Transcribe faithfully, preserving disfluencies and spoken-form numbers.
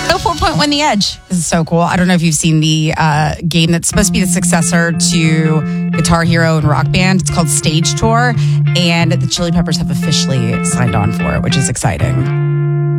Oh, Four Point won the Edge. This is so cool. I don't know if you've seen the uh, game that's supposed to be the successor to Guitar Hero and Rock Band. It's called Stage Tour, and the Chili Peppers have officially signed on for it, which is exciting.